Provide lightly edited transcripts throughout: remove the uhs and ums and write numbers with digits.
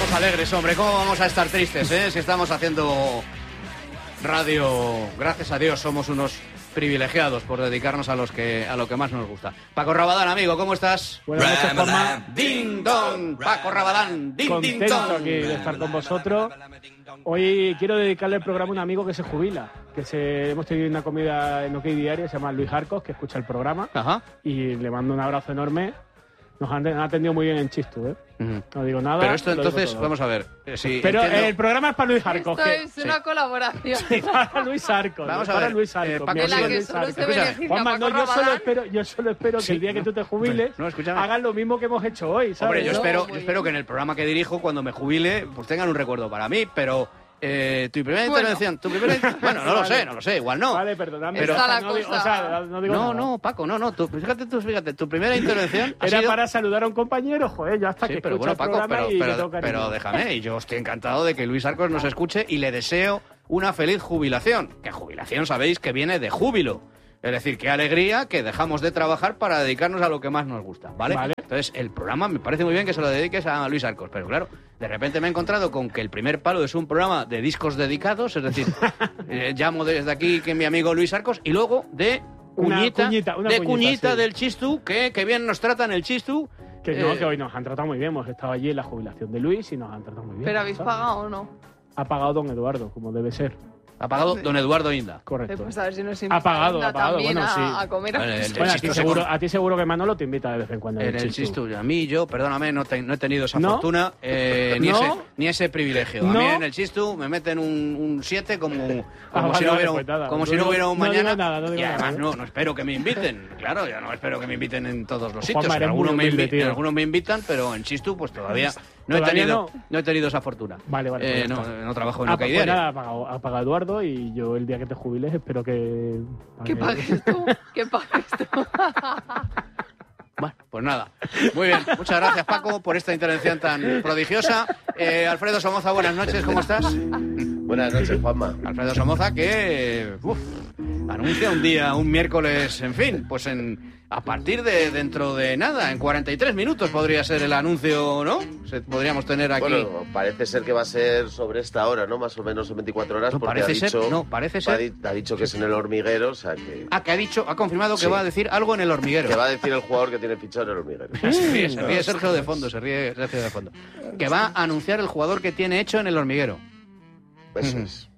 estamos alegres, hombre. ¿Cómo vamos a estar tristes, si estamos haciendo radio? Gracias a Dios somos unos privilegiados por dedicarnos a lo que más nos gusta. Paco Rabadán, amigo, ¿cómo estás? Buenas noches, Juanma. Ding dong, Paco Rabadán, ding ding Contento dong. aquí de estar con vosotros. Hoy quiero dedicarle el programa a un amigo que se jubila, hemos tenido una comida en OK Diario, se llama Luis Arcos, que escucha el programa. Ajá. Y le mando un abrazo enorme. Nos han atendido muy bien en Chistu, ¿eh? No digo nada. Pero esto entonces, vamos a ver. Pero el programa es para Luis Arcos. Esto es una colaboración. Sí, para Luis Arcos. Vamos ¿no? a ver, Para Luis Arcos. Paco, en la que Luis solo Arcos. se beneficia Juanma, Paco no, yo Rabadán. solo espero que el día que tú te jubiles No, escúchame. hagas lo mismo que hemos hecho hoy, ¿sabes? Hombre, yo No, espero que en el programa que dirijo, cuando me jubile, pues tengan un recuerdo para mí, pero tu primera intervención, bueno, no lo sé, igual no. Vale, perdóname. Pero- Está la no digo, cosa. o sea, no digo nada. No, Paco, no, fíjate, tu primera intervención ha Era sido... para saludar a un compañero, joder, ya hasta Sí, que pero escucha bueno, el Paco, programa y le tengo cariño. pero déjame, y yo estoy encantado de que Luis Arcos nos escuche y le deseo una feliz jubilación. Que jubilación sabéis que viene de júbilo. Es decir, qué alegría que dejamos de trabajar para dedicarnos a lo que más nos gusta, ¿vale? Vale. Entonces, el programa me parece muy bien que se lo dediques a Luis Arcos, pero claro, de repente me he encontrado con que el primer palo es un programa de discos dedicados, es decir, llamo desde aquí que mi amigo Luis Arcos, y luego de Una cuñita, sí. del Chistu, que bien nos tratan el Chistu. Que no, que hoy nos han tratado muy bien. Hemos estado allí en la jubilación de Luis y nos han tratado muy bien. ¿Pero habéis ¿sabes? pagado o no? Ha pagado don Eduardo, como debe ser. Ha pagado don Eduardo Inda. Correcto. Pues a ver si nos Ha invita pagado, también bueno, sí. a comer. Vale, el Bueno, Chistu se a ti seguro que Manolo te invita de vez en cuando. En el Chistu. A mí, perdóname, no he tenido esa ¿No? fortuna, ni ese privilegio. A ¿No? mí en el Chistu me meten un 7 como vale, si no vale, hubiera pues nada. como si no hubiera un No digo mañana. nada, no digo y además nada, ¿eh? no espero que me inviten. Claro, ya no espero que me inviten en todos los sitios. Juanma, En eres muy humilde, tío. algunos me invitan, pero en Chistu pues todavía no ¿Todavía he tenido esa fortuna. Vale, pues ya está. No trabajo en Ah, OK pues Diario. nada, ha pagado Eduardo y yo el día que te jubiles espero que... ¿Qué pagues tú? ¿Qué pagues tú? Bueno, pues nada. Muy bien. Muchas gracias, Paco, por esta intervención tan prodigiosa. Alfredo Somoza, buenas noches. ¿Cómo estás? Buenas noches, Juanma. Alfredo Somoza, que anuncia un miércoles, en fin, pues a partir de dentro de nada, en 43 minutos podría ser el anuncio, ¿no? Podríamos tener aquí... Bueno, parece ser que va a ser sobre esta hora, ¿no? Más o menos en 24 horas. No, porque parece ser. Ha dicho que es en el Hormiguero, o sea que... Ha confirmado que Sí. va a decir algo en el Hormiguero. Que va a decir el jugador que tiene fichado en el Hormiguero. Se ríe Sergio de fondo, se ríe Sergio de fondo. Que va a anunciar el jugador que tiene hecho en el Hormiguero. Eso es.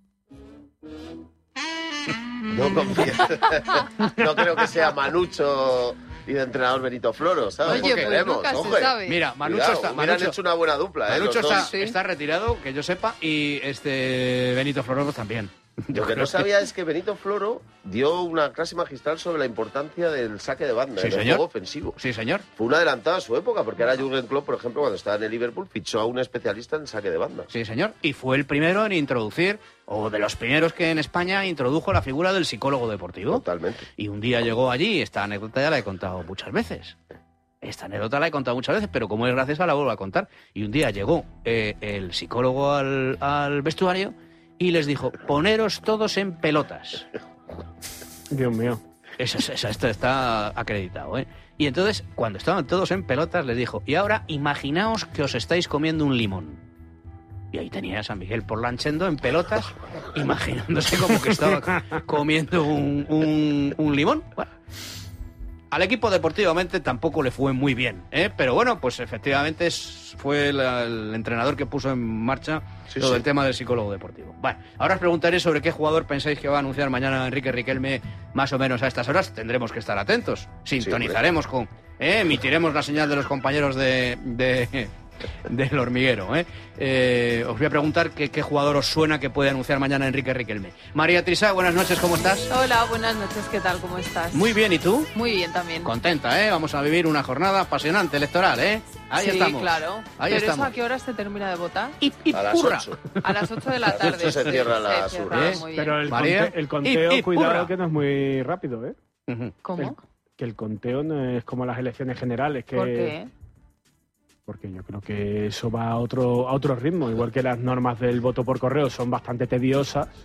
No confío. No creo que sea Manucho y de entrenador Benito Floro, ¿sabes? Oye, Porque pues nunca se ojo. sabe. Mira, Manucho Cuidado, está... hubieran hecho una buena dupla, Manucho los dos. está retirado, que yo sepa, y Benito Floro también. Lo que no sabía es que Benito Floro dio una clase magistral sobre la importancia del saque de banda Sí, en el señor. juego ofensivo. Sí, señor. Fue un adelantado a su época, porque ahora Jürgen Klopp, por ejemplo, cuando estaba en el Liverpool, fichó a un especialista en saque de banda. Sí, señor. Y fue el primero en introducir, o de los primeros que en España introdujo la figura del psicólogo deportivo. Totalmente. Y un día llegó allí, esta anécdota ya la he contado muchas veces. Pero como es graciosa la vuelvo a contar. Y un día llegó el psicólogo al vestuario y les dijo, poneros todos en pelotas. Dios mío. Esto está acreditado, ¿eh? Y entonces, cuando estaban todos en pelotas, les dijo, y ahora imaginaos que os estáis comiendo un limón. Y ahí tenías a Miguel Porlanchendo en pelotas, imaginándose como que estaba comiendo un limón. Bueno, al equipo deportivamente tampoco le fue muy bien, ¿eh? Pero bueno, pues efectivamente fue el entrenador que puso en marcha todo el tema del psicólogo deportivo. Bueno, ahora os preguntaré sobre qué jugador pensáis que va a anunciar mañana Enrique Riquelme más o menos a estas horas. Tendremos que estar atentos. Sintonizaremos emitiremos la señal de los compañeros del Hormiguero, os voy a preguntar qué jugador os suena que puede anunciar mañana Enrique Riquelme. María Trisá, buenas noches, ¿cómo estás? Hola, buenas noches, ¿qué tal? ¿Cómo estás? Muy bien, ¿y tú? Muy bien también. Contenta, Vamos a vivir una jornada apasionante electoral, Ahí sí, estamos. Claro. Ahí ¿Pero estamos. eso a qué hora se termina de votar? A las 8. A las 8 de la A las tarde. 8 se cierra la cierra, urna. muy bien. Pero el María, conteo, cuidado, hurra. que no es muy rápido, ¿eh? Ujú. ¿Cómo? Que el conteo no es como las elecciones generales. Que... ¿Por qué? Porque yo creo que eso va a otro ritmo. Igual que las normas del voto por correo son bastante tediosas.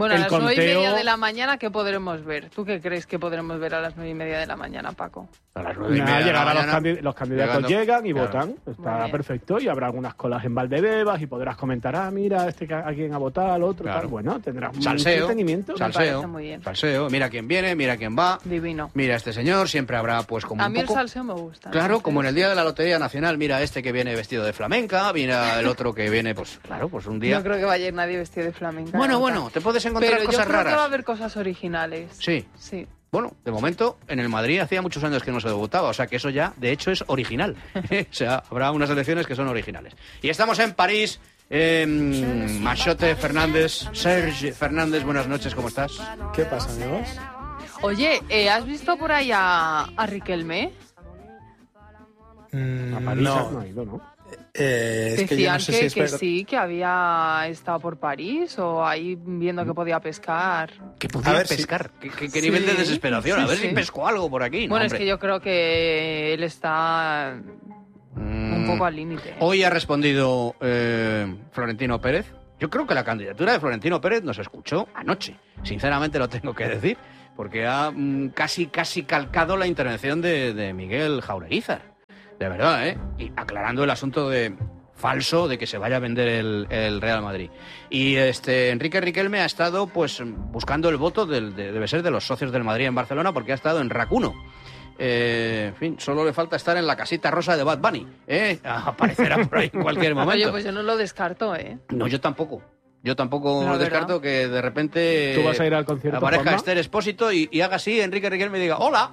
Bueno, a el las 9:30 conteo- de la mañana, ¿qué podremos ver? ¿Tú qué crees que podremos ver a las 9:30 de la mañana, Paco? A las Nada, 9:30 de la llegará mañana. los candidatos llegando- llegan y claro. votan. Muy Está bien. perfecto. Y habrá algunas colas en Valdebebas y podrás comentar, mira, a quién ha votado, al otro, Claro. tal. Bueno, tendrás un Salseo. entretenimiento. Sal- parece muy bien. Salseo. Mira quién viene, mira quién va. Divino. Mira este señor, siempre habrá pues como A un mí poco... el salseo me gusta. Claro, ¿no? como en el día de la Lotería Nacional, mira este que viene vestido de flamenca, mira el otro que viene, pues claro, pues un día... No creo que vaya a ir nadie vestido de flamenca. Bueno, ¿no? bueno, te puedes encontrar Pero yo cosas creo que va a raras. haber cosas originales. Sí. Sí. Bueno, de momento, en el Madrid hacía muchos años que no se votaba, o sea que eso ya, de hecho, es original. O sea, habrá unas elecciones que son originales. Y estamos en París. Machote Fernández, Serge Fernández, buenas noches, ¿cómo estás? ¿Qué pasa, amigos? Oye, ¿has visto por ahí a Riquelme? A París no No, ha ido, ¿no? es que yo Decían no sé que, si es que verdad. sí, que había estado por París o ahí viendo que podía pescar. Que podía A ver, pescar. ¿Qué Sí, nivel de desesperación? sí, A ver sí. si pesco algo por aquí. No, Bueno, es hombre. que yo creo que él está un poco al límite. Hoy ha respondido Florentino Pérez. Yo creo que la candidatura de Florentino Pérez nos escuchó anoche. Sinceramente lo tengo que decir. Porque ha casi calcado la intervención de Miguel Jaureguizar. De verdad, ¿eh? Y aclarando el asunto de falso de que se vaya a vender el Real Madrid. Y Enrique Riquelme ha estado pues buscando el voto debe ser de los socios del Madrid en Barcelona, porque ha estado en RAC 1. En fin, solo le falta estar en la casita rosa de Bad Bunny, ¿eh? Aparecerá por ahí en cualquier momento. Oye, pues yo no lo descarto, ¿eh? No, yo tampoco. Yo tampoco La descarto verdad. que de repente Tú vas a ir al concierto, aparezca Juanma. Esther Expósito y haga así, Enrique Riquelme y diga ¡hola!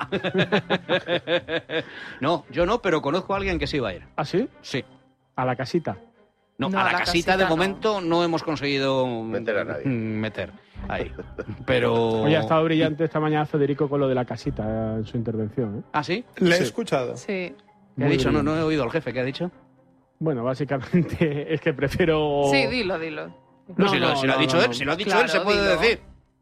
No, yo no, pero conozco a alguien que sí va a ir. ¿Ah, sí? Sí. A la casita. No, No, a la casita de no. momento no hemos conseguido Meter a nadie. meter ahí. Pero... Oye, ha estado brillante esta mañana Federico con lo de la casita en su intervención, ¿eh? ¿Ah, sí? Le he Sí. escuchado. Sí. ¿Qué ha Muy dicho? No brillante. he oído al jefe. ¿Qué ha dicho? Bueno, básicamente es que prefiero... Sí, dilo. No, No, si lo ha no, dicho no, él, no. si lo ha dicho Claro, él, se puede dilo. decir.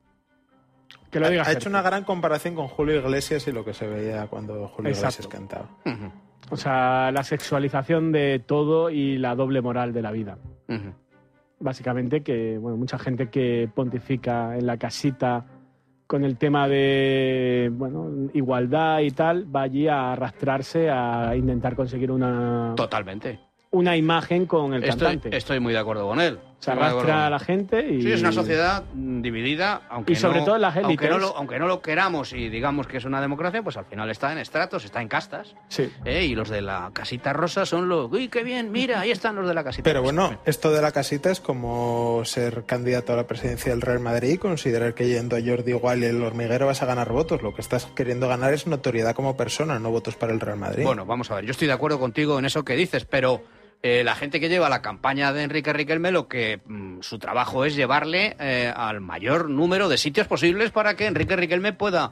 Que lo diga Ha hecho Sergio. una gran comparación con Julio Iglesias y lo que se veía cuando Julio Exacto. Iglesias cantaba. Ujú, O sea, la sexualización de todo y la doble moral de la vida. ujú. Básicamente que, bueno, mucha gente que pontifica en la casita con el tema de, bueno, igualdad y tal, va allí a arrastrarse a intentar conseguir Totalmente. una imagen con el cantante. Estoy muy de acuerdo con él. Se Estoy muy de acuerdo arrastra a con la él. gente y... Sí, es una sociedad dividida, aunque Y sobre no, todo en las élites. aunque no lo queramos y digamos que es una democracia, pues al final está en estratos, está en castas. Sí. Y los de la casita rosa son los... ¡Uy, qué bien! Mira, ahí están los de la casita Pero rosa. bueno, esto de la casita es como ser candidato a la presidencia del Real Madrid y considerar que yendo a Jordi Wild y el hormiguero vas a ganar votos. Lo que estás queriendo ganar es notoriedad como persona, no votos para el Real Madrid. Bueno, vamos a ver, yo estoy de acuerdo contigo en eso que dices, pero la gente que lleva la campaña de Enrique Riquelme, lo que su trabajo es llevarle al mayor número de sitios posibles para que Enrique Riquelme pueda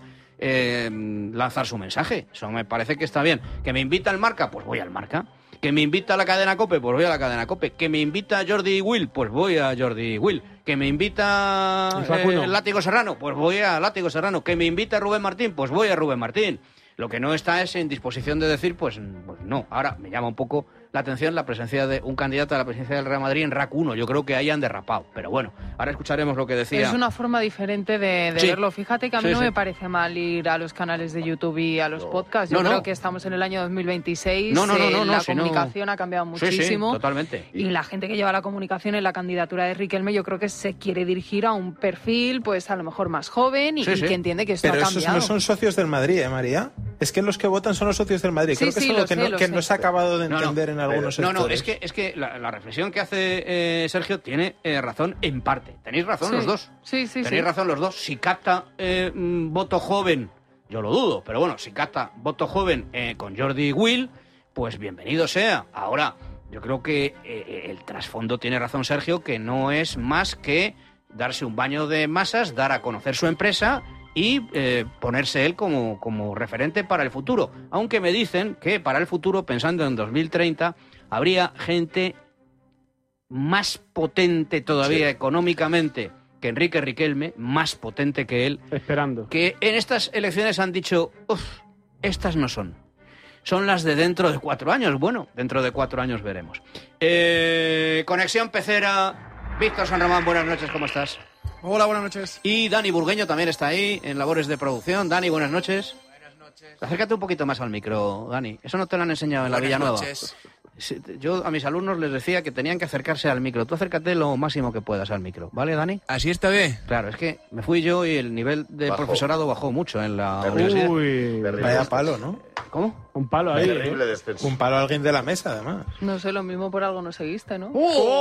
lanzar su mensaje. Eso me parece que está bien. ¿Que me invita al Marca? Pues voy al Marca. ¿Que me invita a la cadena COPE? Pues voy a la cadena COPE. ¿Que me invita a Jordi Will? Pues voy a Jordi Will. ¿Que me invita Látigo Serrano? Pues voy a Látigo Serrano. ¿Que me invita a Rubén Martín? Pues voy a Rubén Martín. Lo que no está es en disposición de decir, pues no. Ahora me llama un poco la atención la presencia de un candidato a la presidencia del Real Madrid en RAC 1. Yo creo que ahí han derrapado. Pero bueno, ahora escucharemos lo que decía. Es una forma diferente de Sí. verlo. Fíjate que a mí Sí, no sí. me parece mal ir a los canales de YouTube y a los podcasts. Yo No, creo no. que estamos en el año 2026. No, la si no- comunicación ha cambiado Sí, sí, muchísimo. totalmente. Y la gente que lleva la comunicación en la candidatura de Riquelme, yo creo que se quiere dirigir a un perfil, pues a lo mejor más joven y, Sí, y sí. que entiende que esto Pero ha esos cambiado. no son socios del Madrid, ¿eh, María? Es que los que votan son los socios del Madrid. Sí, Creo que sí, es algo lo que, sé, no, lo que sé. no se ha acabado de No, no. entender en algunos No, sectores. es que la reflexión que hace Sergio tiene razón en parte. Tenéis razón Sí. los dos. Sí, sí, Tenéis sí. razón los dos. Si capta voto joven, yo lo dudo, pero bueno, si capta voto joven con Jordi Will, pues bienvenido sea. Ahora, yo creo que el trasfondo tiene razón Sergio, que no es más que darse un baño de masas, dar a conocer su empresa y ponerse él como referente para el futuro. Aunque me dicen que para el futuro, pensando en 2030, habría gente más potente todavía económicamente que Enrique Riquelme, más potente que él, Esperando. que en estas elecciones han dicho, uff, estas no son. Son las de dentro de 4 años. Bueno, dentro de 4 años veremos. Conexión Pecera. Víctor San Román, buenas noches, ¿cómo estás? Hola, buenas noches. Y Dani Burgueño también está ahí en labores de producción. Dani, buenas noches. Buenas noches. Acércate un poquito más al micro, Dani. Eso no te lo han enseñado en la Villanueva. Noches. Sí, yo a mis alumnos les decía que tenían que acercarse al micro. Tú acércate lo máximo que puedas al micro, ¿vale, Dani? ¿Así está bien? Claro, es que me fui yo y el nivel de Bajó. profesorado bajó mucho en la universidad. Uy, Vaya palo, ¿no? ¿Cómo? un palo ahí. Terrible descenso. Un palo a alguien de la mesa, además. No sé, lo mismo por algo no seguiste, ¿no?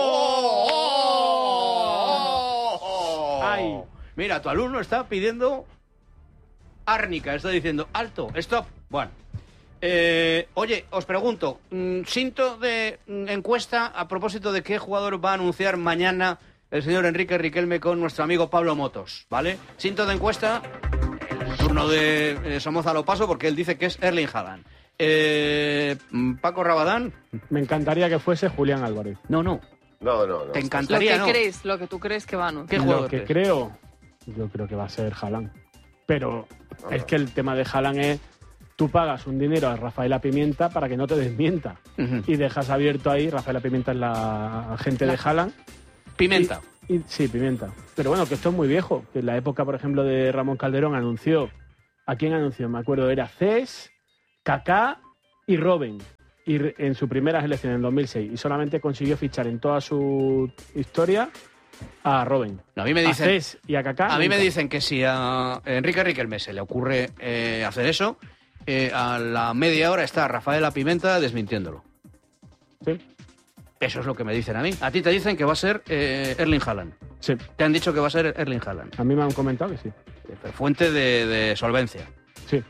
Ay. Mira, tu alumno está pidiendo árnica, está diciendo alto, stop. Bueno, oye, os pregunto, cinto de encuesta a propósito de qué jugador va a anunciar mañana el señor Enrique Riquelme con nuestro amigo Pablo Motos, ¿vale? Cinto de encuesta, el turno de Somoza lo paso porque él dice que es Erling Haaland. Paco Rabadán, Me encantaría que fuese Julián Álvarez. no, No. te Lo encantaría, que ¿no? crees, lo que tú crees que va a anunciar. ¿Qué Lo jugador que crees? yo creo que va a ser Haaland. Pero es que el tema de Haaland es, tú pagas un dinero a Rafaela Pimienta para que no te desmienta. Ujú. Y dejas abierto ahí, Rafaela Pimienta es la agente de Haaland. Pimenta. Sí, Pimienta. Pero bueno, que esto es muy viejo. Que en la época, por ejemplo, de Ramón Calderón anunció... ¿A quién anunció? Me acuerdo, era Cés, Kaká y Robben. Y en su primera selección, en 2006. Y solamente consiguió fichar en toda su historia a Robben. No, a mí me A dicen... Cés y a Kaká. A mí me nunca. dicen que si a Enrique Riquelme se le ocurre hacer eso, a la media hora está Rafaela Pimenta desmintiéndolo. Sí, Eso es lo que me dicen a mí. A ti te dicen que va a ser Erling Haaland. sí. Te han dicho que va a ser Erling Haaland. A mí me han comentado que sí. Fuente de solvencia. Sí.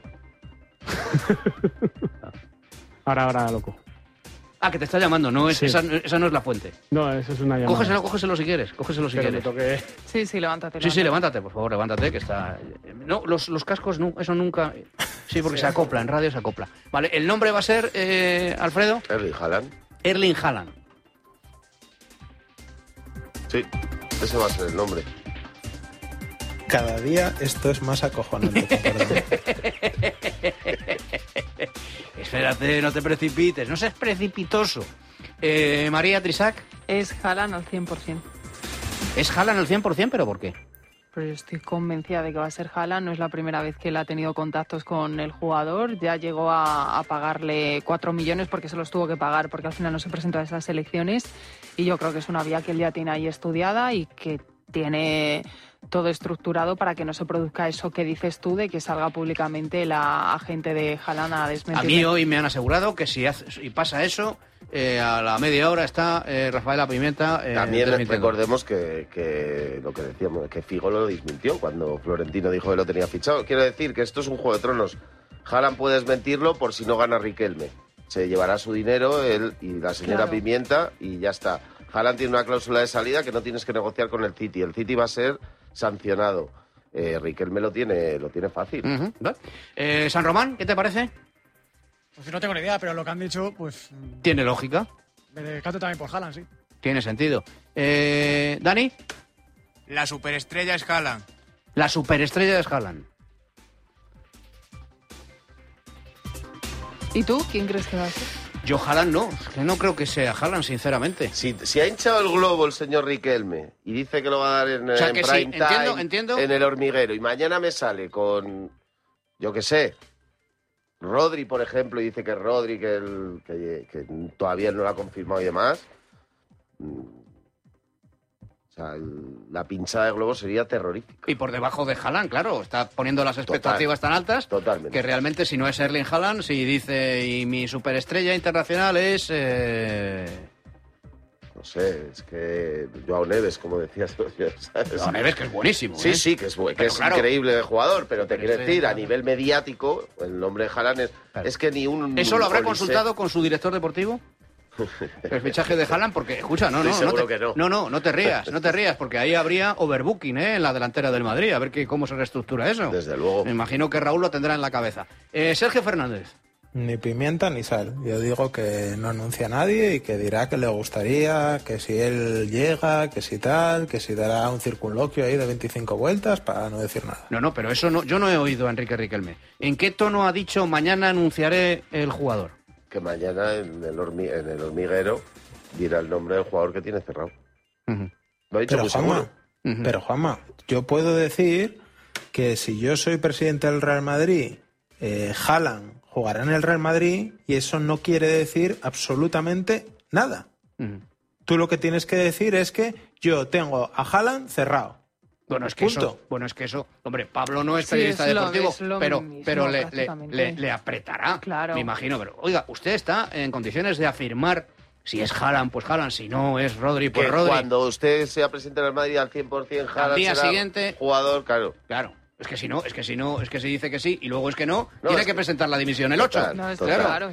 ahora, loco. Ah, que te está llamando. No es, Sí. esa no es la fuente. No, eso es una llamada. Cógeselo si quieres. Cógeselo si Pero me quieres. toque... Sí, levántate. Sí, levántate, por favor, levántate, que está... No, los cascos, no, eso nunca... Sí, porque se acopla, en radio se acopla. Vale, el nombre va a ser, Alfredo, Erling Haaland. Erling Haaland. Sí, ese va a ser el nombre. Cada día esto es más acojonante, perdón. Espérate, no te precipites, no seas precipitoso. María Trisac, Es Haaland al 100%. ¿es Haaland al 100%, pero por qué? Pero yo estoy convencida de que va a ser Haaland. No es la primera vez que él ha tenido contactos con el jugador. Ya llegó a pagarle 4 millones porque se los tuvo que pagar porque al final no se presentó a esas elecciones. Y yo creo que es una vía que él ya tiene ahí estudiada y que tiene todo estructurado para que no se produzca eso que dices tú de que salga públicamente la agente de Haaland a A desmentir. mí hoy me han asegurado que si pasa eso, a la media hora está Rafaela Pimienta También desmintiendo. recordemos que lo que decíamos, que Figo lo desmintió cuando Florentino dijo que lo tenía fichado. Quiero decir que esto es un Juego de Tronos. Haaland puede desmentirlo por si no gana Riquelme. Se llevará su dinero él y la señora Claro. Pimienta y ya está. Haaland tiene una cláusula de salida que no tienes que negociar con el City. El City va a ser sancionado. Riquelme lo tiene fácil. Ujú, ¿vale? San Román, ¿qué te parece? Pues no tengo ni idea, pero lo que han dicho, pues Tiene lógica, me decanto también por Haaland, sí. tiene sentido. Dani, La superestrella es Haaland. la superestrella es Haaland. ¿Y tú? ¿Quién crees que va a ser? Yo Haaland no, que no creo que sea Haaland, sinceramente. Si ha hinchado el globo el señor Riquelme y dice que lo va a dar en, O sea, en que sí, prime time, entiendo. en el hormiguero, y mañana me sale con, yo qué sé, Rodri, por ejemplo, y dice que es Rodri, que todavía no lo ha confirmado y demás. O sea, la pinchada de globo sería terrorífica. Y por debajo de Haaland, claro, está poniendo las expectativas tan altas Totalmente. que realmente si no es Erling Haaland, si dice y mi superestrella internacional es... No sé, es que Joao Neves, como decías. ¿Sabes? Joao Neves, que es buenísimo. Sí, ¿eh? sí, que Pero es claro, increíble de jugador, pero te quiero sí, decir, a claro. nivel mediático, el nombre de Haaland Claro. es que ni un... ¿Eso lo habrá Olise- consultado con su director deportivo? El fichaje de Haaland, porque, escucha, Estoy seguro que no. No te rías, porque ahí habría overbooking, en la delantera del Madrid, a ver cómo se reestructura eso. Desde luego. Me imagino que Raúl lo tendrá en la cabeza. Sergio Fernández. Ni pimienta ni sal. Yo digo que no anuncia a nadie y que dirá que le gustaría, que si él llega, que si tal, que si dará un circunloquio ahí de 25 vueltas para no decir nada. No, pero eso no, yo no he oído a Enrique Riquelme. ¿En qué tono ha dicho mañana anunciaré el jugador? Que mañana en el hormiguero dirá el nombre del jugador que tiene cerrado. Ujú. Lo ha dicho Pero muy Juanma, seguro. Pero, Juanma, yo puedo decir que si yo soy presidente del Real Madrid, Haaland jugará en el Real Madrid y eso no quiere decir absolutamente nada. Tú lo que tienes que decir es que yo tengo a Haaland cerrado. Bueno, es que eso, hombre, Pablo no es periodista deportivo, pero le apretará, claro. Me imagino. Pero, oiga, usted está en condiciones de afirmar si es Haaland, pues Haaland, si no es Rodri, pues Rodri. Cuando usted sea presidente del Madrid al 100%, Haaland al día será siguiente, jugador, claro. Es que si dice que sí y luego es que no, tiene que presentar la dimisión el 8. No, está claro.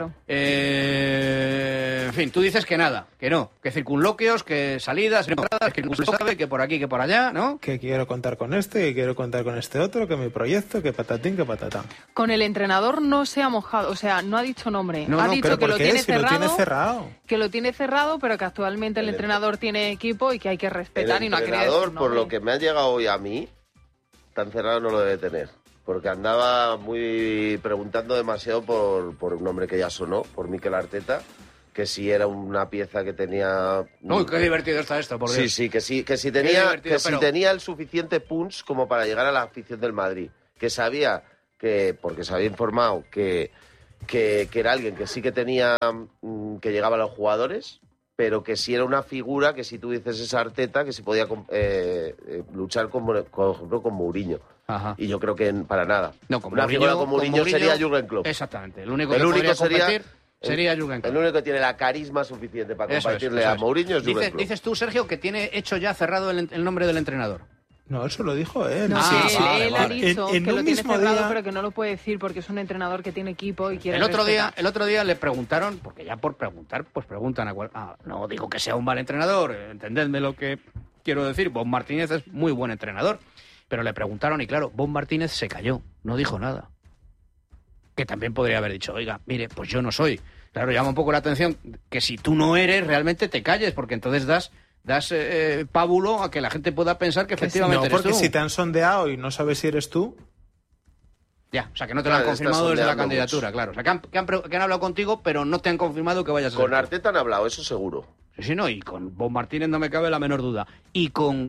En fin, tú dices que nada, que no, que circunloquios, que salidas, que no se sabe, que por aquí, que por allá, ¿no? Que quiero contar con este, que quiero contar con este otro, que mi proyecto, que patatín, que patatán. Con el entrenador no se ha mojado, o sea, no ha dicho nombre. Ha dicho que lo tiene cerrado. Que lo tiene cerrado, pero que actualmente el entrenador tiene equipo y que hay que respetar y no ha querido decir nombre. Por lo que me ha llegado hoy a mí, tan cerrado no lo debe tener, porque andaba muy preguntando demasiado por un nombre que ya sonó, por Mikel Arteta, que si era una pieza que tenía... Uy, qué divertido está esto, por Dios. Sí, que si tenía el suficiente punch como para llegar a la afición del Madrid, que sabía que, porque se había informado que era alguien que sí que tenía, que llegaba a los jugadores, pero que si era una figura, que si tú dices esa Arteta, que si podía luchar, por ejemplo, con Mourinho. Ajá. Y yo creo que para nada. No, con una figura con Mourinho sería Jürgen Klopp. Exactamente. El único sería Jürgen Klopp. El único que tiene la carisma suficiente para compartirle a Mourinho es Jürgen Klopp. Dices tú, Sergio, que tiene hecho ya cerrado el nombre del entrenador. No, eso lo dijo él. No, él ha dicho que lo tiene cerrado, pero que no lo puede decir porque es un entrenador que tiene equipo y quiere respetar. El otro día le preguntaron, porque ya por preguntar, pues preguntan no digo que sea un mal entrenador, entendedme lo que quiero decir. Bob Martínez es muy buen entrenador, pero le preguntaron y claro, Bob Martínez se calló, no dijo nada. Que también podría haber dicho, oiga, mire, pues yo no soy. Claro, llama un poco la atención que si tú no eres, realmente te calles, porque entonces das pábulo a que la gente pueda pensar que efectivamente eres tú. No, porque si te han sondeado y no sabes si eres tú... Ya, o sea, que no te lo han confirmado desde la candidatura, claro. O sea, que han hablado contigo, pero no te han confirmado que vayas a ser Con Arteta han hablado, eso seguro. Sí, no, y con Bob Martínez no me cabe la menor duda. Y con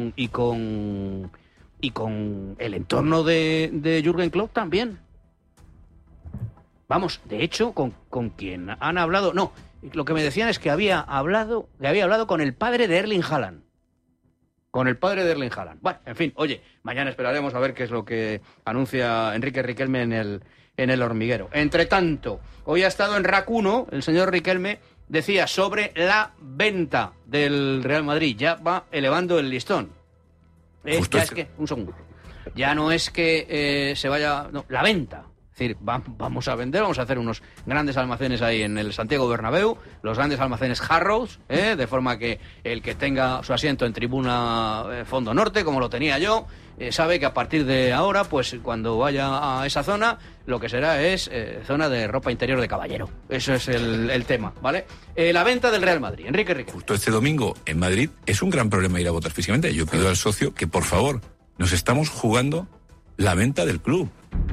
el entorno de Jürgen Klopp también. Vamos, de hecho, con quien han hablado... No, lo que me decían es que había hablado con el padre de Erling Haaland. Con el padre de Erling Haaland. Bueno, en fin, oye, mañana esperaremos a ver qué es lo que anuncia Enrique Riquelme en el hormiguero. Entre tanto, hoy ha estado en RAC 1, el señor Riquelme decía sobre la venta del Real Madrid. Ya va elevando el listón. Un segundo. Ya no es que se vaya... No, la venta. Es decir, vamos a vender, vamos a hacer unos grandes almacenes ahí en el Santiago Bernabéu, los grandes almacenes Harrods, de forma que el que tenga su asiento en tribuna fondo norte, como lo tenía yo, sabe que a partir de ahora, pues cuando vaya a esa zona, lo que será es zona de ropa interior de caballero. Eso es el tema, ¿vale? La venta del Real Madrid. Enrique Riquelme. Justo este domingo en Madrid es un gran problema ir a votar físicamente. Yo pido al socio que, por favor, nos estamos jugando la venta del club.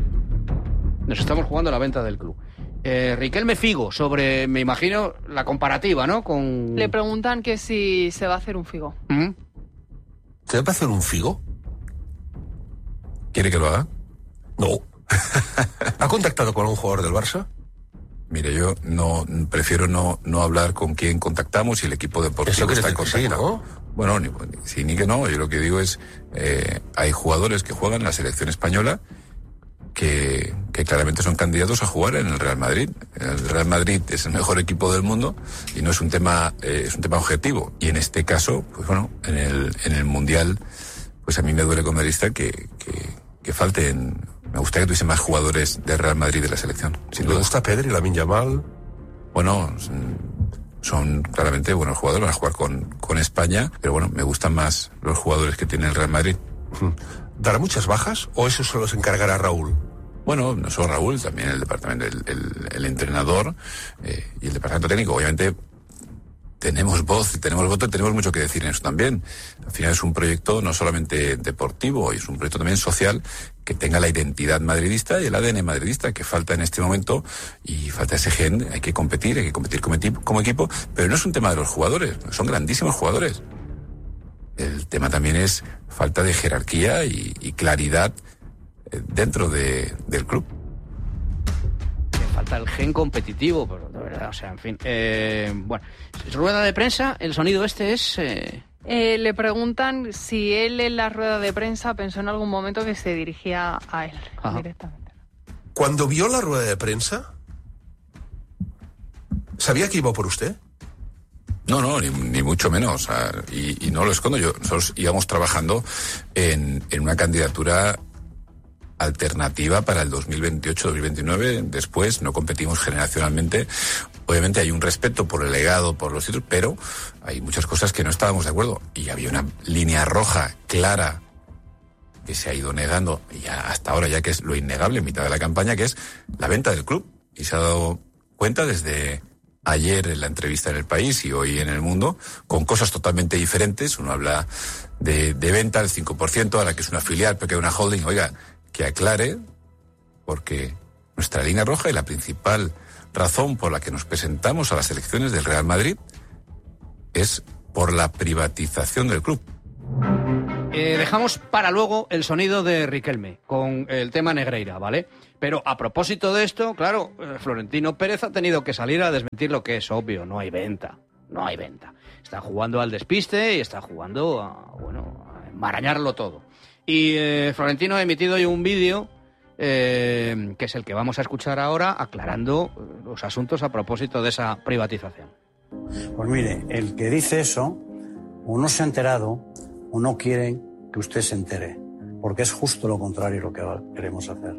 Nos estamos jugando la venta del club. Riquelme Figo, sobre, me imagino, la comparativa, ¿no? Le preguntan que si se va a hacer un Figo. ¿Se va a hacer un Figo? ¿Quiere que lo haga? No. ¿Ha contactado con un jugador del Barça? Mire, yo prefiero no hablar con quién contactamos y el equipo deportivo está en contacto. Sí, ¿no? Bueno, ni que no. Yo lo que digo es, hay jugadores que juegan en la selección española que claramente son candidatos a jugar en el Real Madrid. El Real Madrid es el mejor equipo del mundo y no es un tema objetivo. Y en este caso, pues bueno, en el Mundial, pues a mí me duele como madridista que falten. Me gustaría que tuviese más jugadores de Real Madrid de la selección. ¿Le gusta Pedri, Lamine Yamal? Bueno, son claramente buenos jugadores, van a jugar con España, pero bueno, me gustan más los jugadores que tiene el Real Madrid. ¿Dará muchas bajas o eso solo se encargará Raúl? Bueno, no solo Raúl, también el departamento, el entrenador y el departamento técnico. Obviamente tenemos voz, tenemos voto y tenemos mucho que decir en eso también. Al final es un proyecto no solamente deportivo, es un proyecto también social que tenga la identidad madridista y el ADN madridista que falta en este momento y falta ese gen. Hay que competir como equipo, pero no es un tema de los jugadores, son grandísimos jugadores. El tema también es falta de jerarquía y claridad dentro del club. Falta el gen competitivo, pero de verdad, o sea, en fin. Bueno, rueda de prensa, el sonido este es... Le preguntan si él en la rueda de prensa pensó en algún momento que se dirigía a él directamente. Cuando vio la rueda de prensa, ¿sabía que iba por usted? No, ni mucho menos. O sea, y no lo escondo. Nosotros íbamos trabajando en una candidatura alternativa para el 2028-2029. Después no competimos generacionalmente. Obviamente hay un respeto por el legado, por los títulos, pero hay muchas cosas que no estábamos de acuerdo. Y había una línea roja clara que se ha ido negando ya hasta ahora, ya que es lo innegable en mitad de la campaña, que es la venta del club. Y se ha dado cuenta desde ayer en la entrevista en El País y hoy en El Mundo, con cosas totalmente diferentes. Uno habla de venta del 5%, ahora que es una filial, pero que es una holding. Oiga, que aclare, porque nuestra línea roja y la principal razón por la que nos presentamos a las elecciones del Real Madrid es por la privatización del club. Dejamos para luego el sonido de Riquelme con el tema Negreira, ¿vale? Pero a propósito de esto, claro, Florentino Pérez ha tenido que salir a desmentir lo que es obvio: no hay venta. Está jugando al despiste y está jugando a enmarañarlo todo. Y Florentino ha emitido hoy un vídeo, que es el que vamos a escuchar ahora, aclarando los asuntos a propósito de esa privatización. Pues mire, el que dice eso, o no se ha enterado, o no quieren que usted se entere, porque es justo lo contrario lo que queremos hacer.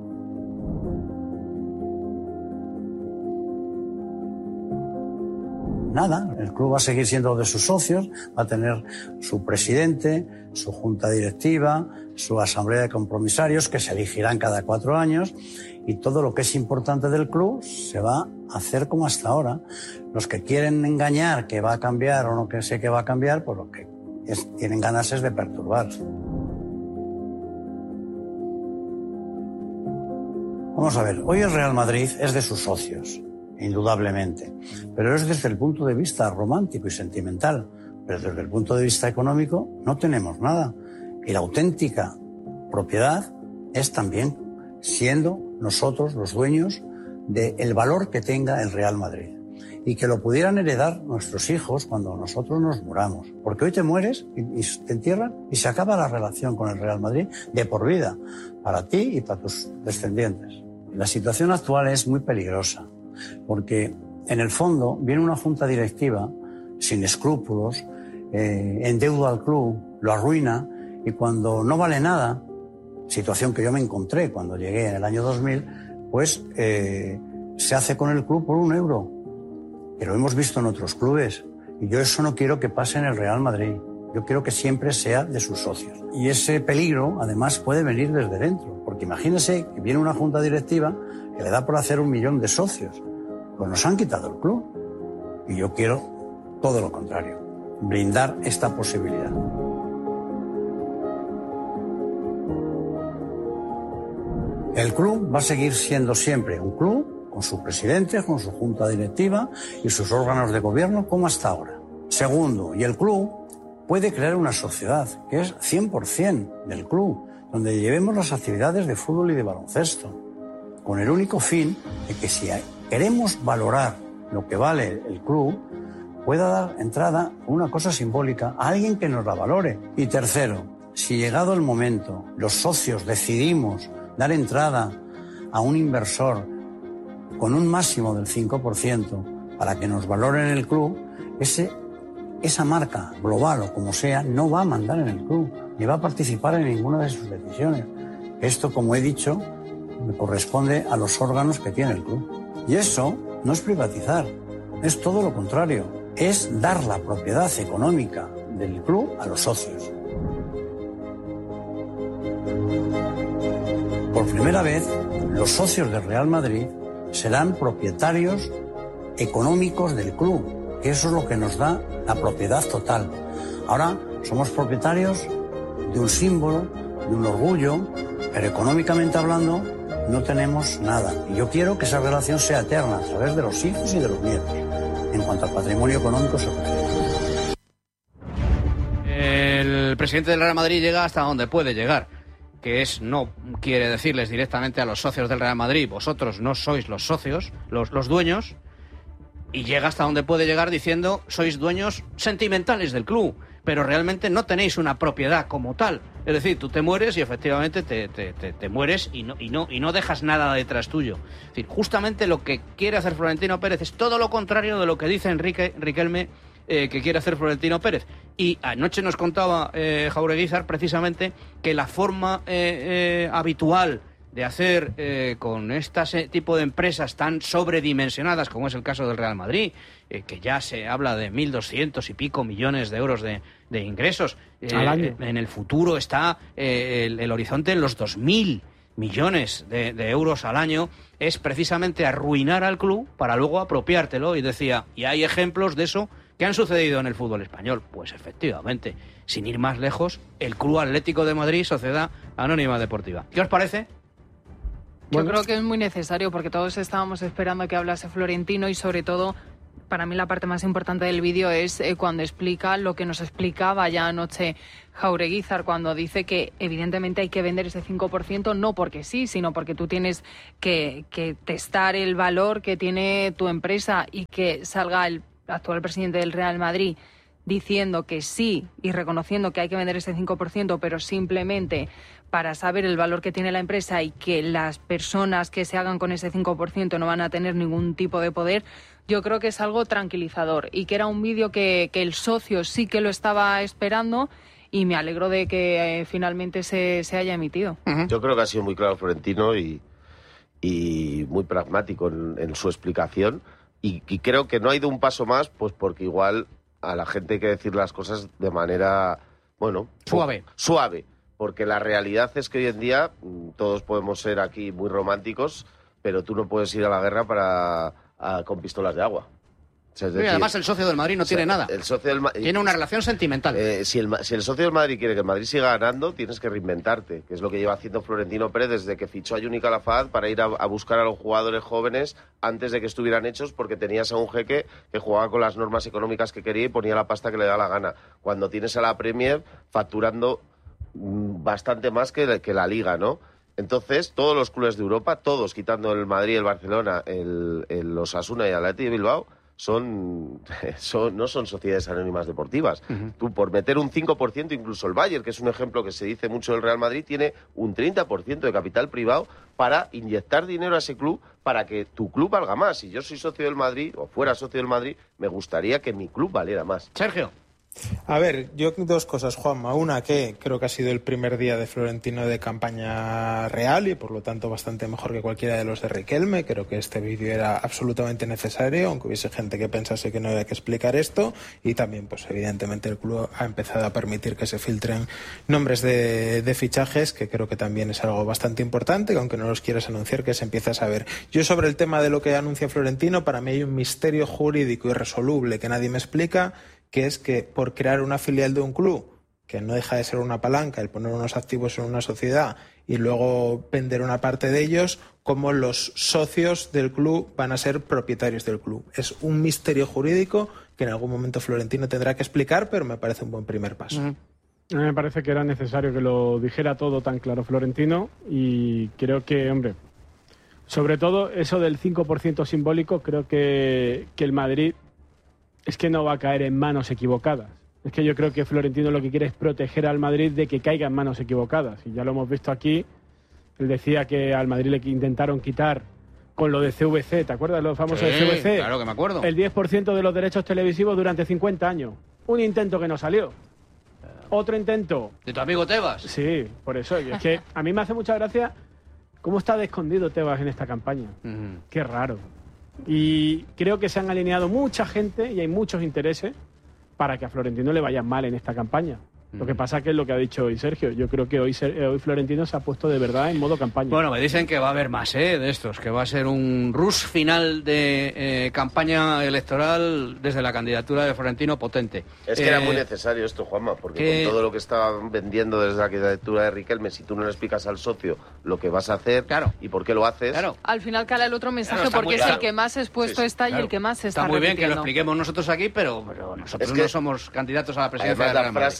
Nada, el club va a seguir siendo de sus socios, va a tener su presidente, su junta directiva, su asamblea de compromisarios, que se elegirán cada 4 años, y todo lo que es importante del club se va a hacer como hasta ahora. Los que quieren engañar que va a cambiar o no que sé que va a cambiar, pues lo que tienen ganas es de perturbar. Vamos a ver, hoy el Real Madrid es de sus socios, indudablemente, pero es desde el punto de vista romántico y sentimental, pero desde el punto de vista económico no tenemos nada. Y la auténtica propiedad es también siendo nosotros los dueños del valor que tenga el Real Madrid y que lo pudieran heredar nuestros hijos cuando nosotros nos muramos. Porque hoy te mueres y te entierran y se acaba la relación con el Real Madrid de por vida, para ti y para tus descendientes. La situación actual es muy peligrosa, porque en el fondo viene una junta directiva sin escrúpulos, endeuda al club, lo arruina, y cuando no vale nada, situación que yo me encontré cuando llegué en el año 2000, pues se hace con el club por €1. Pero hemos visto en otros clubes, y yo eso no quiero que pase en el Real Madrid. Yo quiero que siempre sea de sus socios. Y ese peligro, además, puede venir desde dentro. Porque imagínese que viene una junta directiva que le da por hacer 1 millón de socios. Pues nos han quitado el club. Y yo quiero todo lo contrario, blindar esta posibilidad. El club va a seguir siendo siempre un club, con su presidente, con su junta directiva y sus órganos de gobierno, como hasta ahora. Segundo, y el club puede crear una sociedad que es 100% del club, donde llevemos las actividades de fútbol y de baloncesto, con el único fin de que si queremos valorar lo que vale el club, pueda dar entrada a una cosa simbólica a alguien que nos la valore. Y tercero, si llegado el momento los socios decidimos dar entrada a un inversor con un máximo del 5% para que nos valoren el club, esa marca global o como sea no va a mandar en el club ni va a participar en ninguna de sus decisiones. Esto, como he dicho, me corresponde a los órganos que tiene el club. Y eso no es privatizar, es todo lo contrario, es dar la propiedad económica del club a los socios. Por primera vez, los socios del Real Madrid serán propietarios económicos del club, que eso es lo que nos da la propiedad total. Ahora somos propietarios de un símbolo, de un orgullo, pero económicamente hablando no tenemos nada. Y yo quiero que esa relación sea eterna a través de los hijos y de los nietos, en cuanto al patrimonio económico se refiere. el presidente del Real Madrid llega hasta donde puede llegar, que es, no quiere decirles directamente a los socios del Real Madrid, vosotros no sois los socios, los dueños, y llega hasta donde puede llegar diciendo, sois dueños sentimentales del club, pero realmente no tenéis una propiedad como tal. Es decir, tú te mueres y efectivamente te mueres y no dejas nada detrás tuyo. Es decir, justamente lo que quiere hacer Florentino Pérez es todo lo contrario de lo que dice Riquelme que quiere hacer Florentino Pérez. Y anoche nos contaba Jaureguizar precisamente que la forma habitual de hacer con este tipo de empresas tan sobredimensionadas como es el caso del Real Madrid, que ya se habla de 1.200 y pico millones de euros de ingresos. Al año. En el futuro está el horizonte en los 2.000 millones de euros al año, es precisamente arruinar al club para luego apropiártelo. Y decía, y hay ejemplos de eso que han sucedido en el fútbol español. Pues efectivamente, sin ir más lejos, el Club Atlético de Madrid, Sociedad Anónima Deportiva. ¿Qué os parece? Yo creo que es muy necesario porque todos estábamos esperando que hablase Florentino y sobre todo, para mí la parte más importante del vídeo es cuando explica lo que nos explicaba ya anoche Jaureguizar, cuando dice que evidentemente hay que vender ese 5% no porque sí, sino porque tú tienes que testar el valor que tiene tu empresa y que salga el actual presidente del Real Madrid diciendo que sí y reconociendo que hay que vender ese 5%, pero simplemente para saber el valor que tiene la empresa y que las personas que se hagan con ese 5% no van a tener ningún tipo de poder, yo creo que es algo tranquilizador y que era un vídeo que el socio sí que lo estaba esperando y me alegro de que finalmente se haya emitido. Yo creo que ha sido muy claro Florentino y muy pragmático en su explicación y creo que no ha ido un paso más, pues porque igual a la gente hay que decir las cosas de manera, bueno, suave, porque la realidad es que hoy en día todos podemos ser aquí muy románticos, pero tú no puedes ir a la guerra con pistolas de agua. O sea, es decir, además el socio del Madrid no tiene nada. El socio del tiene una relación sentimental. Si el socio del Madrid quiere que el Madrid siga ganando, tienes que reinventarte, que es lo que lleva haciendo Florentino Pérez desde que fichó a Juni Calafat para ir a buscar a los jugadores jóvenes antes de que estuvieran hechos, porque tenías a un jeque que jugaba con las normas económicas que quería y ponía la pasta que le da la gana. Cuando tienes a la Premier facturando bastante más que la Liga, ¿no? Entonces, todos los clubes de Europa, todos, quitando el Madrid, el Barcelona, el Osasuna y el Athletic de Bilbao, no son sociedades anónimas deportivas. Tú, por meter un 5%, incluso el Bayern, que es un ejemplo que se dice mucho del Real Madrid, tiene un 30% de capital privado para inyectar dinero a ese club para que tu club valga más. Si yo soy socio del Madrid, o fuera socio del Madrid, me gustaría que mi club valiera más. Sergio. A ver, yo dos cosas, Juanma. Una, que creo que ha sido el primer día de Florentino de campaña real y por lo tanto bastante mejor que cualquiera de los de Riquelme. Creo que este vídeo era absolutamente necesario, aunque hubiese gente que pensase que no había que explicar esto. Y también, pues evidentemente el club ha empezado a permitir que se filtren nombres de fichajes, que creo que también es algo bastante importante, que aunque no los quieras anunciar, que se empieza a saber. Yo sobre el tema de lo que anuncia Florentino, para mí hay un misterio jurídico irresoluble que nadie me explica, que es que por crear una filial de un club, que no deja de ser una palanca, el poner unos activos en una sociedad y luego vender una parte de ellos, como los socios del club van a ser propietarios del club. Es un misterio jurídico que en algún momento Florentino tendrá que explicar, pero me parece un buen primer paso. A mí me parece que era necesario que lo dijera todo tan claro Florentino y creo que, hombre, sobre todo eso del 5% simbólico, creo que el Madrid es que no va a caer en manos equivocadas. Es que yo creo que Florentino lo que quiere es proteger al Madrid de que caiga en manos equivocadas. Y ya lo hemos visto aquí. Él decía que al Madrid le intentaron quitar con lo de CVC. ¿Te acuerdas de los famosos de CVC? Claro que me acuerdo. El 10% de los derechos televisivos durante 50 años. Un intento que no salió. Otro intento. ¿De tu amigo Tebas? Sí, por eso. Es que a mí me hace mucha gracia cómo está de escondido Tebas en esta campaña. Qué raro. Y creo que se han alineado mucha gente y hay muchos intereses para que a Florentino le vaya mal en esta campaña. Lo que pasa que es lo que ha dicho hoy Sergio. Yo creo que hoy Florentino se ha puesto de verdad en modo campaña. Bueno, me dicen que va a haber más de estos, que va a ser un rush final de campaña electoral desde la candidatura de Florentino potente. Es que era muy necesario esto, Juanma, porque con todo lo que estaban vendiendo desde la candidatura de Riquelme, si tú no le explicas al socio lo que vas a hacer y por qué lo haces... Claro. Al final cala el otro mensaje porque es el que más expuesto está y el que más se está muy repitiendo. bien que lo expliquemos nosotros aquí, pero nosotros no somos candidatos a la presidencia de la frase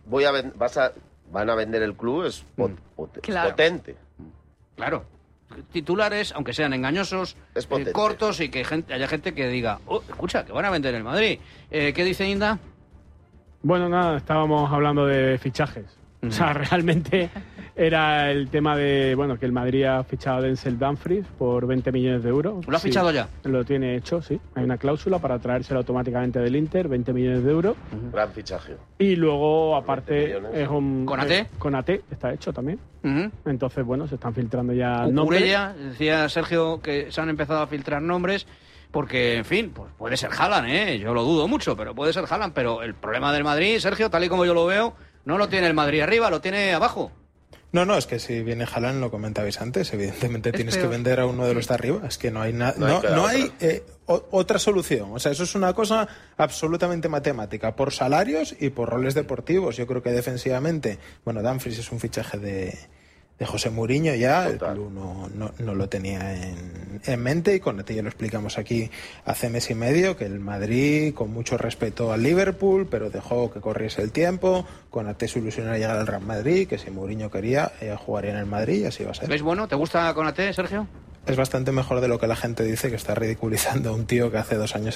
van a vender el club, es Claro. potente. Claro. Titulares, aunque sean engañosos, Es potente. cortos y que haya gente que diga, escucha, que van a vender el Madrid. ¿Qué dice Inda? Bueno, nada, estábamos hablando de fichajes. O sea, realmente era el tema de, bueno, que el Madrid ha fichado a Denzel Dumfries por 20 millones de euros. ¿Lo ha fichado ya? Lo tiene hecho, sí. Hay una cláusula para traérselo automáticamente del Inter, 20 millones de euros. Gran fichaje. Y luego, aparte, 20 millones. es un... ¿Konaté? Konaté está hecho también. Ujú. Entonces, bueno, se están filtrando ya nombres. Cucurella, decía Sergio que se han empezado a filtrar nombres porque, en fin, pues puede ser Haaland, ¿eh? Yo lo dudo mucho, pero puede ser Haaland. Pero el problema del Madrid, Sergio, tal y como yo lo veo, no lo tiene el Madrid arriba, lo tiene abajo. No, es que si viene Haaland, lo comentabais antes, evidentemente tienes peor. que vender a uno de los de arriba. Es que no hay nada, No hay otra solución. O sea, eso es una cosa absolutamente matemática, por salarios y por roles deportivos. Yo creo que defensivamente, bueno, Dumfries es un fichaje de José Mourinho ya, el club no lo tenía en mente, y con Konaté ya lo explicamos aquí hace mes y medio, que el Madrid, con mucho respeto al Liverpool, pero dejó que corriese el tiempo. Konaté se ilusionó a llegar al Real Madrid, que si Mourinho quería, jugaría en el Madrid, y así va a ser. ¿Ves bueno? ¿Te gusta Konaté, Sergio? Es bastante mejor de lo que la gente dice, que está ridiculizando a un tío que hace 2 años